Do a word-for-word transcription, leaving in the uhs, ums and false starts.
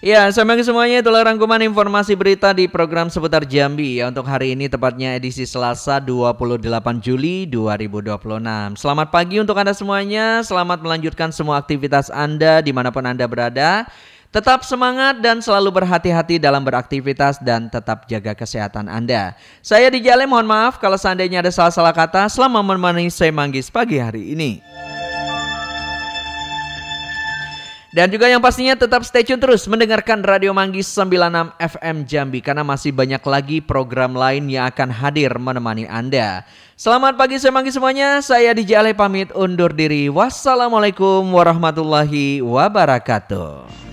Ya, selamat semuanya, itulah rangkuman informasi berita di program seputar Jambi ya untuk hari ini tepatnya edisi Selasa dua puluh delapan Juli dua ribu dua puluh enam. Selamat pagi untuk Anda semuanya, selamat melanjutkan semua aktivitas Anda dimanapun Anda berada. Tetap semangat dan selalu berhati-hati dalam beraktivitas dan tetap jaga kesehatan Anda. Saya di Jale, mohon maaf kalau seandainya ada salah-salah kata selama menemani saya Manggis pagi hari ini. Dan juga yang pastinya tetap stay tune terus mendengarkan Radio Manggis sembilan puluh enam F M Jambi karena masih banyak lagi program lain yang akan hadir menemani Anda. Selamat pagi saya Manggis semuanya, saya D J Ale pamit undur diri. Wassalamualaikum warahmatullahi wabarakatuh.